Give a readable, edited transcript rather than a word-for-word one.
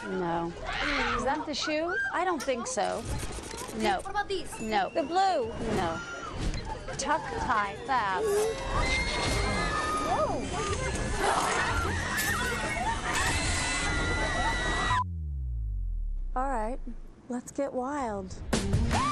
No. Is that the shoe? I don't think so. No. What about these? No. The blue. No. Tuck, tie, fab. Whoa. All right, let's get wild.